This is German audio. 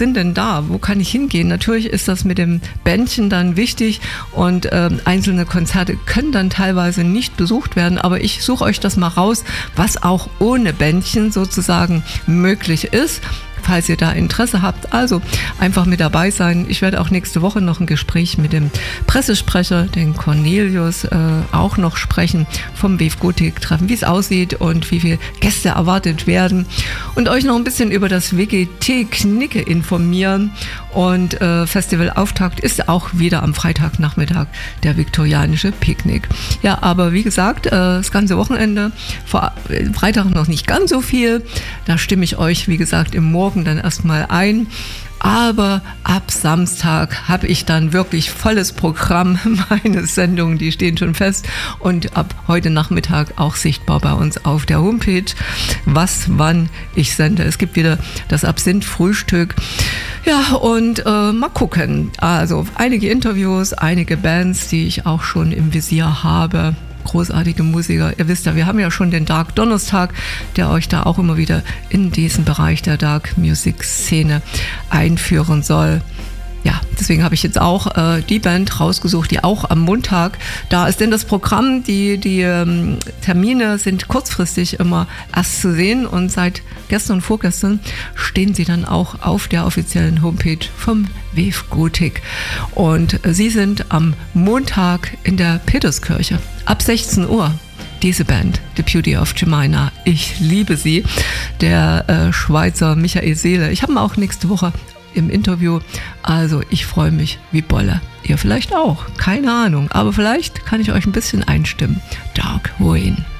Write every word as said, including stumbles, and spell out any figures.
sind denn da? Wo kann ich hingehen? Natürlich ist das mit dem Bändchen dann wichtig und äh, einzelne Konzerte können dann teilweise nicht besucht werden, aber ich suche euch das mal raus, was auch ohne Bändchen sozusagen möglich ist, falls ihr da Interesse habt. Also einfach mit dabei sein. Ich werde auch nächste Woche noch ein Gespräch mit dem Pressesprecher, den Cornelius, äh, auch noch sprechen vom Wave Gothic Treffen, wie es aussieht und wie viele Gäste erwartet werden und euch noch ein bisschen über das W G T Knigge informieren. Und äh, Festivalauftakt ist auch wieder am Freitagnachmittag, der viktorianische Picknick. Ja, aber wie gesagt, äh, das ganze Wochenende, vor äh, Freitag noch nicht ganz so viel. Da stimme ich euch, wie gesagt, im Morgen dann erstmal ein. Aber ab Samstag habe ich dann wirklich volles Programm. Meine Sendungen, die stehen schon fest. Und ab heute Nachmittag auch sichtbar bei uns auf der Homepage, was, wann ich sende. Es gibt wieder das Absinth-Frühstück. Ja, und äh, mal gucken. Also einige Interviews, einige Bands, die ich auch schon im Visier habe. Großartige Musiker. Ihr wisst ja, wir haben ja schon den Dark Donnerstag, der euch da auch immer wieder in diesen Bereich der Dark Music Szene einführen soll. Ja, deswegen habe ich jetzt auch äh, die Band rausgesucht, die auch am Montag da ist. Denn das Programm, die, die ähm, Termine sind kurzfristig immer erst zu sehen und seit gestern und vorgestern stehen sie dann auch auf der offiziellen Homepage vom Wave Gothic. Und äh, sie sind am Montag in der Peterskirche ab sechzehn Uhr. Diese Band, The Beauty of Jemina, ich liebe sie, der äh, Schweizer Michael Seele. Ich habe ihn auch nächste Woche im Interview. Also ich freue mich wie Bolle. Ihr vielleicht auch, keine Ahnung. Aber vielleicht kann ich euch ein bisschen einstimmen. Dark Ruin.